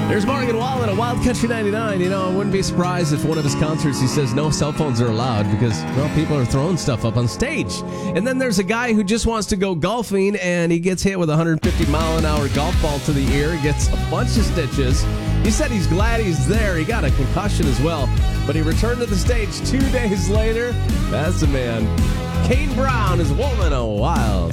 There's Morgan Wallen at Wild Country 99. You know, I wouldn't be surprised if one of his concerts he says no cell phones are allowed because, well, people are throwing stuff up on stage. And then there's a guy who just wants to go golfing and he gets hit with a 150-mile-an-hour golf ball to the ear, gets a bunch of stitches. He said he's glad he's there. He got a concussion as well. But he returned to the stage 2 days later. That's the man. Kane Brown is Woman a Wild.